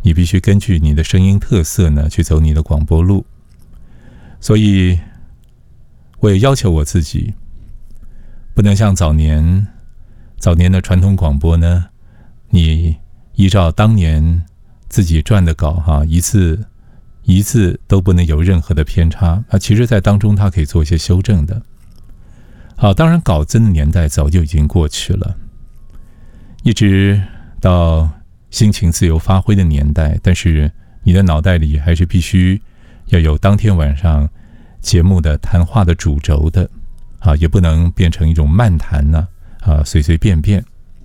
你必须根据你的声音特色呢去走你的广播路。所以我也要求我自己，不能像早年的传统广播呢，你依照当年自己撰的稿一字都不能有任何的偏差。其实在当中它可以做一些修正的。好，当然稿子的年代早就已经过去了，一直到心情自由发挥的年代，但是你的脑袋里还是必须要有当天晚上节目的谈话的主轴的，也不能变成一种漫谈呢，随随便便。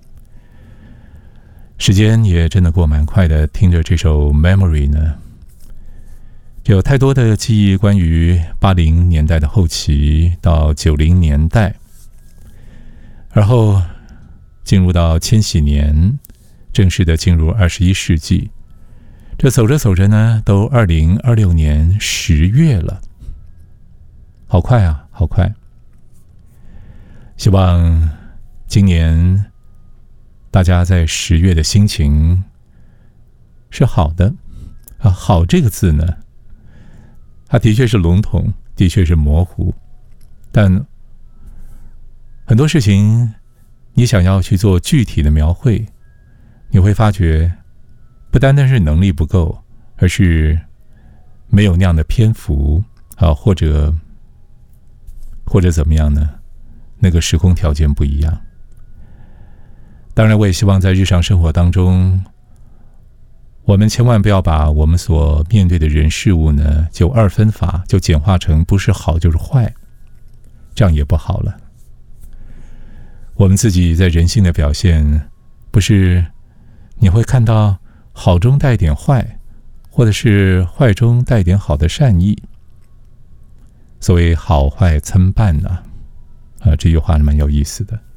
时间也真的过蛮快的，听着这首 Memory 呢，有太多的记忆，关于80年代的后期到90年代，然后进入到千禧年，正式的进入21世纪。这走着走着呢，都2026年10月了，好快啊，好快！希望今年大家在10月的心情是好的。好这个字呢，它的确是笼统，的确是模糊，但很多事情你想要去做具体的描绘，你会发觉不单单是能力不够，而是没有那样的篇幅或者怎么样呢？那个时空条件不一样。当然我也希望在日常生活当中，我们千万不要把我们所面对的人事物呢就二分法，就简化成不是好就是坏，这样也不好了。我们自己在人性的表现，不是你会看到好中带一点坏，或者是坏中带一点好的善意。所谓好坏参半呢，这句话蛮有意思的。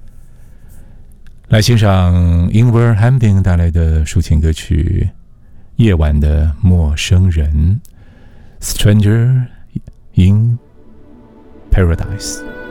来欣赏 Ingvar Hamding 带来的抒情歌曲《夜晚的陌生人》 Stranger in Paradise。